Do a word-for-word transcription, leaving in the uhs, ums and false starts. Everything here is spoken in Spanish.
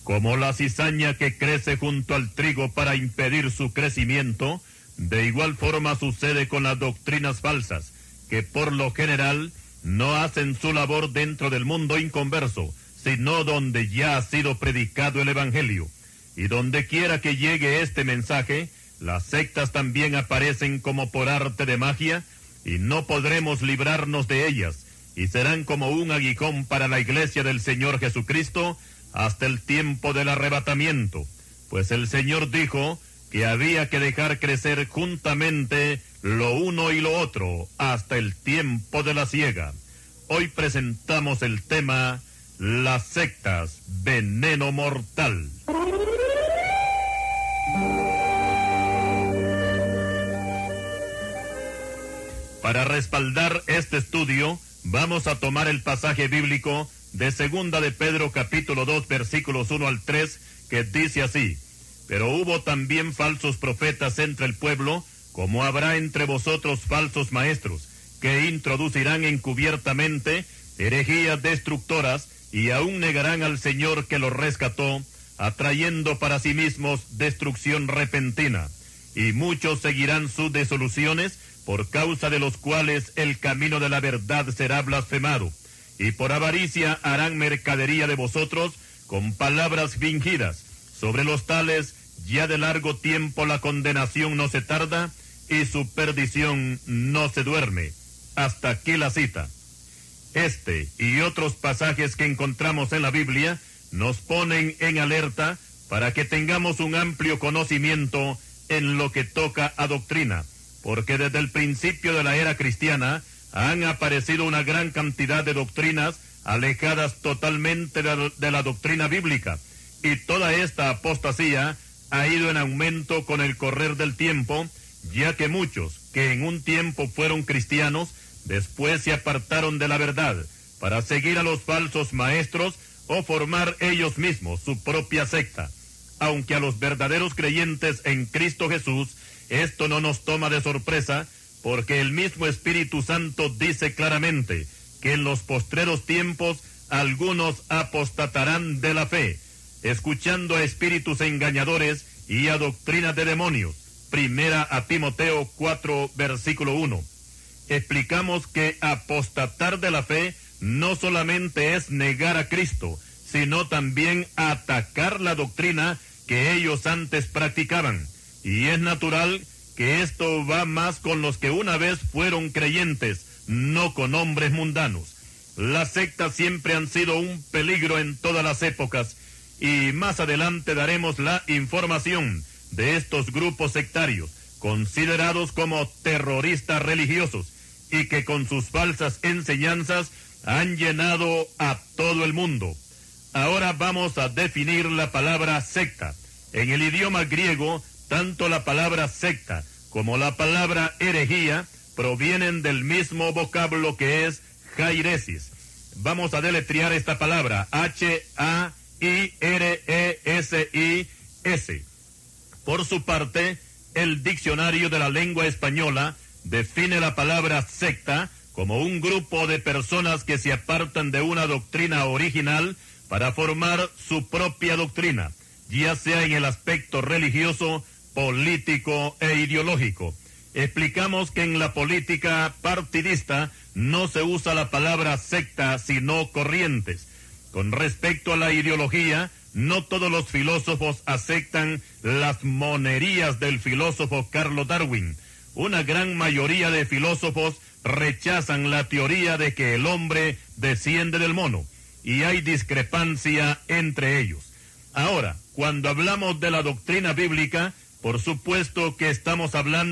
Como la cizaña que crece junto al trigo para impedir su crecimiento, de igual forma sucede con las doctrinas falsas, que por lo general no hacen su labor dentro del mundo inconverso, sino donde ya ha sido predicado el Evangelio. Y donde quiera que llegue este mensaje, las sectas también aparecen como por arte de magia, y no podremos librarnos de ellas, y serán como un aguijón para la iglesia del Señor Jesucristo hasta el tiempo del arrebatamiento. Pues el Señor dijo que había que dejar crecer juntamente lo uno y lo otro hasta el tiempo de la siega. Hoy presentamos el tema las sectas, veneno mortal. Para respaldar este estudio, vamos a tomar el pasaje bíblico de Segunda de Pedro capítulo dos versículos uno al tres, que dice así: Pero hubo también falsos profetas entre el pueblo, como habrá entre vosotros falsos maestros, que introducirán encubiertamente herejías destructoras, y aún negarán al Señor que los rescató, atrayendo para sí mismos destrucción repentina. Y muchos seguirán sus disoluciones, por causa de los cuales el camino de la verdad será blasfemado. Y por avaricia harán mercadería de vosotros con palabras fingidas. Sobre los tales, ya de largo tiempo la condenación no se tarda, y su perdición no se duerme. Hasta aquí la cita. Este y otros pasajes que encontramos en la Biblia nos ponen en alerta para que tengamos un amplio conocimiento en lo que toca a doctrina, porque desde el principio de la era cristiana han aparecido una gran cantidad de doctrinas alejadas totalmente de la, de la doctrina bíblica, y toda esta apostasía ha ido en aumento con el correr del tiempo, ya que muchos que en un tiempo fueron cristianos, después se apartaron de la verdad para seguir a los falsos maestros o formar ellos mismos su propia secta. Aunque a los verdaderos creyentes en Cristo Jesús esto no nos toma de sorpresa, porque el mismo Espíritu Santo dice claramente que en los postreros tiempos algunos apostatarán de la fe, escuchando a espíritus engañadores y a doctrinas de demonios. Primera a Timoteo cuatro, versículo uno. Explicamos que apostatar de la fe no solamente es negar a Cristo, sino también atacar la doctrina que ellos antes practicaban. Y es natural que esto va más con los que una vez fueron creyentes, no con hombres mundanos. Las sectas siempre han sido un peligro en todas las épocas, y más adelante daremos la información de estos grupos sectarios, considerados como terroristas religiosos, y que con sus falsas enseñanzas han llenado a todo el mundo. Ahora vamos a definir la palabra secta. En el idioma griego, tanto la palabra secta como la palabra herejía provienen del mismo vocablo que es jairesis. Vamos a deletrear esta palabra, H A I R E S I S. Por su parte, el diccionario de la lengua española define la palabra secta como un grupo de personas que se apartan de una doctrina original para formar su propia doctrina, ya sea en el aspecto religioso, político e ideológico. Explicamos que en la política partidista no se usa la palabra secta, sino corrientes. Con respecto a la ideología, no todos los filósofos aceptan las monerías del filósofo Carlos Darwin. Una gran mayoría de filósofos rechazan la teoría de que el hombre desciende del mono, y hay discrepancia entre ellos. Ahora, cuando hablamos de la doctrina bíblica, por supuesto que estamos hablando